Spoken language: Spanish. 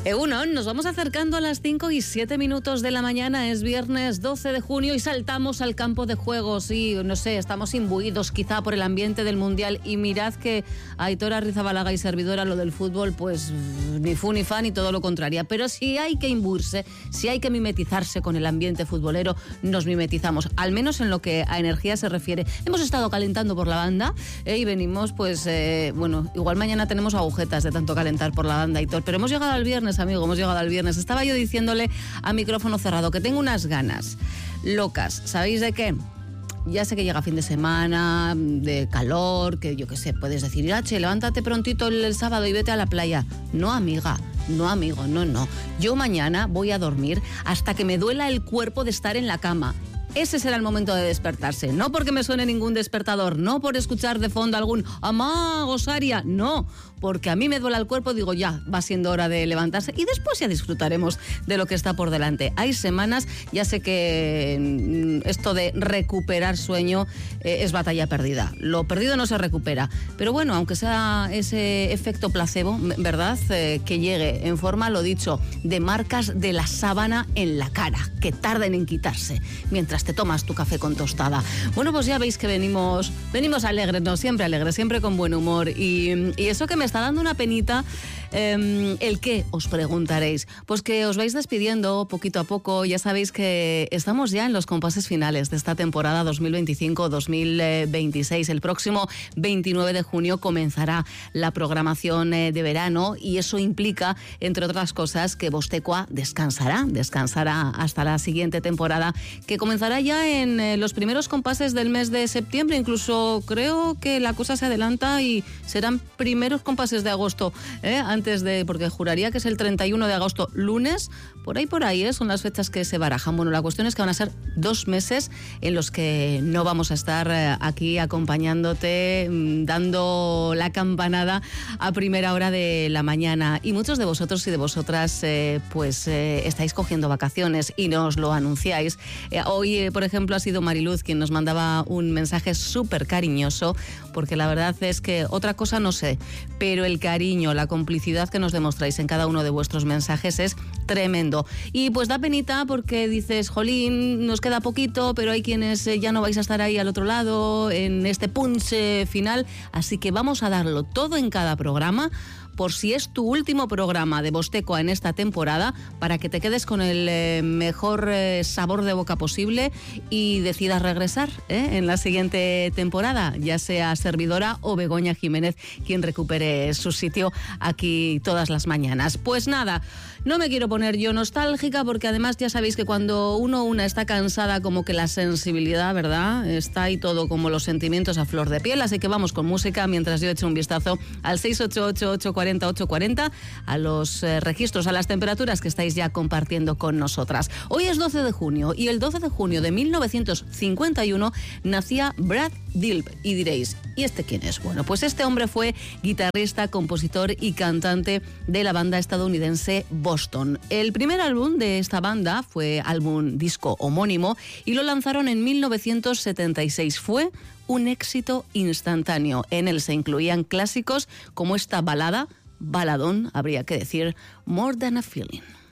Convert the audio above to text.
Egunon, nos vamos acercando a las 5:07 de la mañana, es viernes 12 de junio y saltamos al campo de juegos y, no sé, estamos imbuidos quizá por el ambiente del Mundial y mirad que Aitor Arrizabalaga y servidora lo del fútbol, pues ni fu ni fa ni todo lo contrario, pero si hay que imbuirse, si hay que mimetizarse con el ambiente futbolero, nos mimetizamos, al menos en lo que a energía se refiere. Hemos estado calentando por la banda y venimos, pues, bueno, igual mañana tenemos agujetas de tanto calentar por la banda, Aitor, pero hemos llegado al viernes, amigo, hemos llegado al viernes. Estaba yo diciéndole a micrófono cerrado que tengo unas ganas locas. ¿Sabéis de qué? Ya sé que llega fin de semana, de calor, que yo qué sé, puedes decir, Irache, levántate prontito el sábado y vete a la playa. No, amiga, no, amigo, no. Yo mañana voy a dormir hasta que me duela el cuerpo de estar en la cama. Ese será el momento de despertarse. No porque me suene ningún despertador, no por escuchar de fondo algún amá, gosaria, no. Porque a mí me duele el cuerpo, digo ya, va siendo hora de levantarse y después ya disfrutaremos de lo que está por delante. Hay semanas, ya sé que esto de recuperar sueño es batalla perdida. Lo perdido no se recupera. Pero bueno, aunque sea ese efecto placebo, ¿verdad? Que llegue en forma, lo dicho, de marcas de la sábana en la cara, que tarden en quitarse, mientras te tomas tu café con tostada. Bueno, pues ya veis que venimos alegres, no, siempre con buen humor y eso que me está dando una penita, ¿el qué? Os preguntaréis. Pues que os vais despidiendo poquito a poco. Ya sabéis que estamos ya en los compases finales de esta temporada 2025-2026. El próximo 29 de junio comenzará la programación de verano y eso implica, entre otras cosas, que Vostecoa descansará hasta la siguiente temporada, que comenzará ya en los primeros compases del mes de septiembre. Incluso creo que la cosa se adelanta y serán primeros compases de agosto, antes de, porque juraría que es el 31 de agosto, lunes, por ahí, son las fechas que se barajan. Bueno, la cuestión es que van a ser 2 meses en los que no vamos a estar aquí acompañándote, dando la campanada a primera hora de la mañana. Y muchos de vosotros y de vosotras, estáis cogiendo vacaciones y nos lo anunciáis. Hoy, por ejemplo, ha sido Mariluz quien nos mandaba un mensaje súper cariñoso, porque la verdad es que otra cosa no sé, pero el cariño, la complicidad que nos demostráis en cada uno de vuestros mensajes es tremendo. Y pues da penita porque dices, jolín, nos queda poquito, pero hay quienes ya no vais a estar ahí al otro lado en este punch final, así que vamos a darlo todo en cada programa, por si es tu último programa de Vostecoa en esta temporada, para que te quedes con el mejor sabor de boca posible y decidas regresar en la siguiente temporada, ya sea servidora o Begoña Jiménez quien recupere su sitio aquí todas las mañanas. Pues nada, no me quiero poner yo nostálgica porque además ya sabéis que cuando una está cansada, como que la sensibilidad, ¿verdad? Está ahí todo como los sentimientos a flor de piel, así que vamos con música mientras yo echo un vistazo al 688-840-840, a los registros, a las temperaturas que estáis ya compartiendo con nosotras. Hoy es 12 de junio y el 12 de junio de 1951 nacía Brad Delp y diréis, ¿y este quién es? Bueno, pues este hombre fue guitarrista, compositor y cantante de la banda estadounidense Boston. El primer álbum de esta banda fue álbum disco homónimo y lo lanzaron en 1976. Fue un éxito instantáneo. En él se incluían clásicos como esta baladón, habría que decir, More Than a Feeling.